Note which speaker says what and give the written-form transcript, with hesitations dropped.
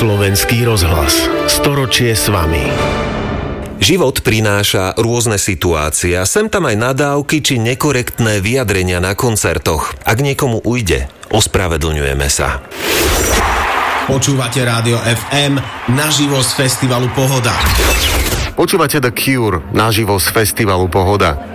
Speaker 1: Slovenský rozhlas. Storočie s vami.
Speaker 2: Život prináša rôzne situácie a sem tam aj nadávky či nekorektné vyjadrenia na koncertoch. Ak niekomu ujde, ospravedlňujeme sa.
Speaker 3: Počúvate Rádio FM naživo z festivalu Pohoda.
Speaker 4: Počúvate The Cure naživo z festivalu Pohoda.